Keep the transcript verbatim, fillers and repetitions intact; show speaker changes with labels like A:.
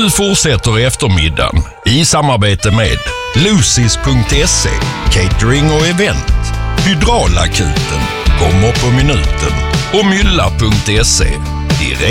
A: Nu fortsätter eftermiddagen i samarbete med Lucis punkt se, catering och event, Hydraulakuten, kommer på minuten och Mylla punkt se, direkt